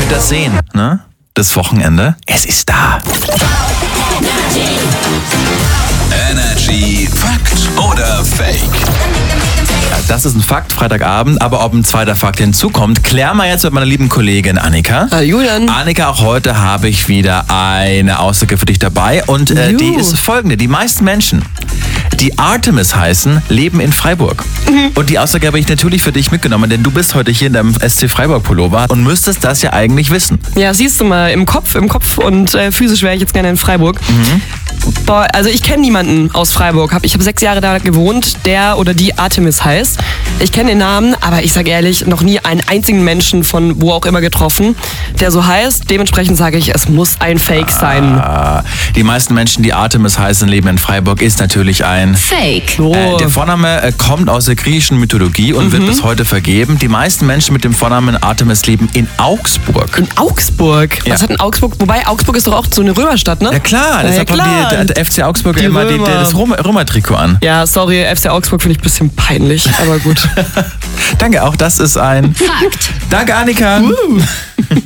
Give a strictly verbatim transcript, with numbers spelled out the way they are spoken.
könnt das sehen, ne? Das Wochenende, es ist da. Energy Fakt oder Fake? Das ist ein Fakt, Freitagabend, aber ob ein zweiter Fakt hinzukommt, klären wir jetzt mit meiner lieben Kollegin Annika. Hallo Julian. Annika, auch heute habe ich wieder eine Aussage für dich dabei und äh, Juhu. die ist folgende. Die meisten Menschen, die Artemis heißen, leben in Freiburg. Mhm. Und die Aussage habe ich natürlich für dich mitgenommen, denn du bist heute hier in deinem S C Freiburg Pullover und müsstest das ja eigentlich wissen. Ja, siehst du mal, im Kopf, im Kopf und äh, physisch wäre ich jetzt gerne in Freiburg. Mhm. Boah, also ich kenne niemanden aus Freiburg. Hab, ich habe sechs Jahre da gewohnt, der oder die Artemis heißt. Ich kenne den Namen, aber ich sage ehrlich, noch nie einen einzigen Menschen von wo auch immer getroffen, der so heißt. Dementsprechend sage ich, es muss ein Fake sein. Ah, die meisten Menschen, die Artemis heißen, leben in Freiburg, ist natürlich ein Fake. Oh. Äh, der Vorname äh, kommt aus der griechischen Mythologie und mhm. wird bis heute vergeben. Die meisten Menschen mit dem Vornamen Artemis leben in Augsburg. In Augsburg? Ja. Was hat denn Augsburg? Wobei, Augsburg ist doch auch so eine Römerstadt, ne? Ja klar, deshalb ja, klar. haben die, der, der F C Augsburg die immer die, Römer. der, das Römer- Römer-Trikot an. Ja, sorry, F C Augsburg finde ich ein bisschen peinlich, aber gut. Danke, auch das ist ein Fakt. Danke, Annika. Uh.